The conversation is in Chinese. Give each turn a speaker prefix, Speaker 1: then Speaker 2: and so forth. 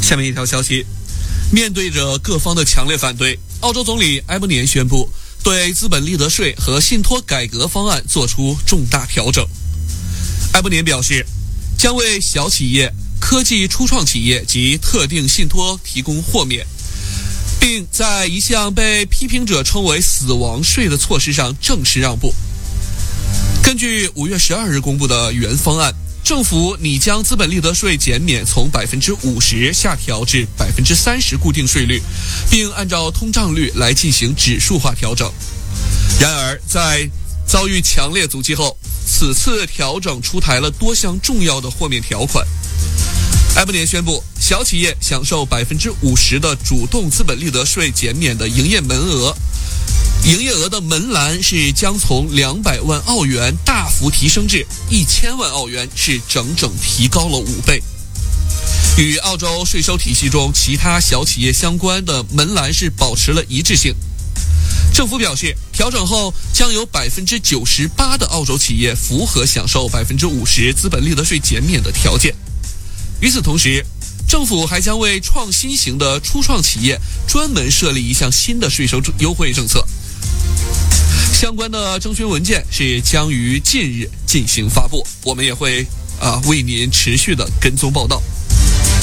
Speaker 1: 下面一条消息，面对着各方的强烈反对，澳洲总理埃伯尼宣布对资本利得税和信托改革方案作出重大调整。埃伯尼表示，将为小企业、科技初创企业及特定信托提供豁免，并在一项被批评者称为死亡税的措施上正式让步。根据5月12日公布的原方案，政府拟将资本利得税减免从50%下调至30%固定税率，并按照通胀率来进行指数化调整。然而，在遭遇强烈阻击后，此次调整出台了多项重要的豁免条款。埃伯尼宣布，小企业享受50%的主动资本利得税减免的营业额的门栏是将从200万澳元大幅提升至1000万澳元，是整整提高了5倍。与澳洲税收体系中其他小企业相关的门栏是保持了一致性。政府表示，调整后将有98%的澳洲企业符合享受50%资本利得税减免的条件。与此同时，政府还将为创新型的初创企业专门设立一项新的税收优惠政策。相关的征询文件是将于近日进行发布，我们也会为您持续的跟踪报道。